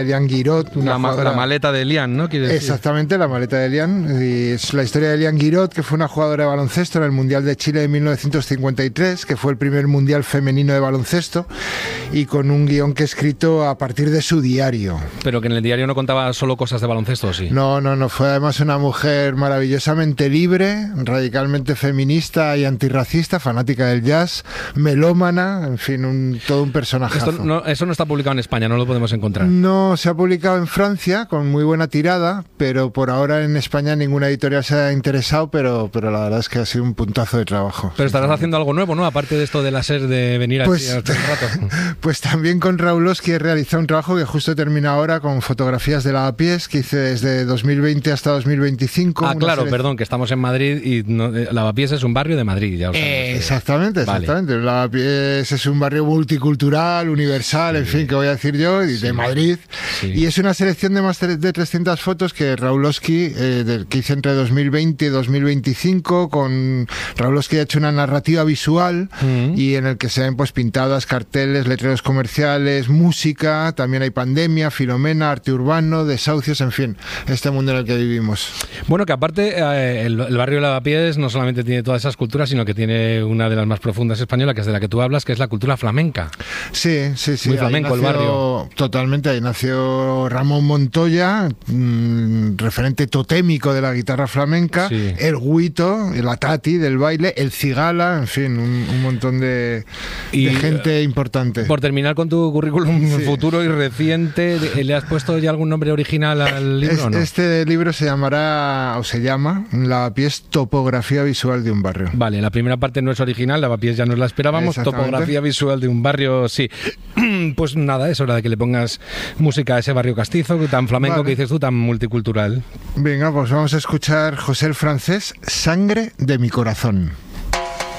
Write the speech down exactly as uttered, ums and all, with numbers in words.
Eliane Guiraud, una la, jugadora... la maleta de Eliane, ¿no? ¿Quieres decir? Exactamente, la maleta de Eliane. Y es la historia de Eliane Guiraud, que fue una jugadora de baloncesto en el Mundial de Chile de mil novecientos cincuenta y tres, que fue el primer Mundial femenino de baloncesto, y con un guión que he escrito a partir de su diario. Pero que en el diario no contaba solo cosas de baloncesto, ¿sí? No, no, no. Fue además una mujer maravillosamente libre, radicalmente feminista y antirracista, fanática del jazz, melómana, en fin, un, todo un personajazo. Esto no, eso no está publicado en España, no lo podemos encontrar. No, se ha publicado en Francia con muy buena tirada, pero por ahora en España ninguna editorial se ha interesado, pero, pero la verdad es que ha sido un puntazo de trabajo. Pero estarás haciendo algo nuevo, ¿no? Aparte de esto de la SER de venir pues, aquí un rato. Pues también con Raulowski he realizado un trabajo que justo termina ahora con fotografías de Lavapiés, que hice desde dos mil veinte hasta dos mil veinticinco. Ah, claro, selec- perdón, que estamos en Madrid y no, eh, Lavapiés es un barrio de Madrid, ya os eh, Exactamente, exactamente. Vale. Lavapiés es un barrio multicultural, universal, sí. En fin, que voy a decir yo, y sí. De Madrid. Sí. Y es una selección de más de trescientas fotos que Raulowski, eh, de, que hice entre dos mil veinte y dos mil veinticinco, con Raulowski ha hecho una narrativa visual uh-huh. y en el que se ven pues pintadas, carteles, letreros comerciales, música, también hay pandemia, Filomena, arte urbano, desahucios, en fin, este mundo en el que vivimos. Bueno, que aparte eh, el, el barrio de Lavapiés no solamente tiene todas esas culturas, sino que tiene una de las más profundas españolas, que es de la que tú hablas, que es la cultura flamenca. Sí, sí, sí. Muy flamenco nació, el barrio. Totalmente, ahí nació Ramón Montoya, mmm, referente totémico de la guitarra flamenca, sí. El Guito, la Tati del baile, el Cigala, en fin, un, un montón de, y, de gente importante. Por terminar con tu currículum sí. futuro y reciente, ¿le has puesto ya algún nombre original al libro es, o no? Este libro se llamará, o se llama, Lavapiés, topografía visual de un barrio. Vale, la primera parte no es original, Lavapiés ya nos la esperábamos, topografía visual de un barrio, sí. Pues nada, es hora de que le pongas música a ese barrio castizo, tan flamenco vale. que dices tú, tan multicultural. Venga, pues vamos a escuchar José el Francés, Sangre de mi corazón.